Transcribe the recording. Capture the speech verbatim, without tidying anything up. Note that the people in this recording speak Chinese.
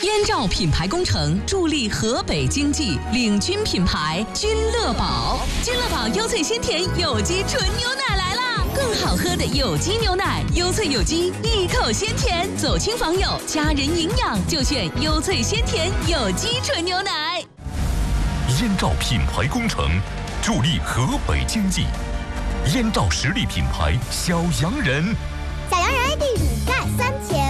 燕赵品牌工程助力河北经济，领军品牌君乐宝。君乐宝优萃鲜甜有机纯牛奶来啦！更好喝的有机牛奶，优萃有机，一口鲜甜。走亲访友，家人营养就选优萃鲜甜有机纯牛奶。 燕赵品牌工程助力河北经济，燕赵实力品牌小洋人。 小洋人 I D 乳钙三千。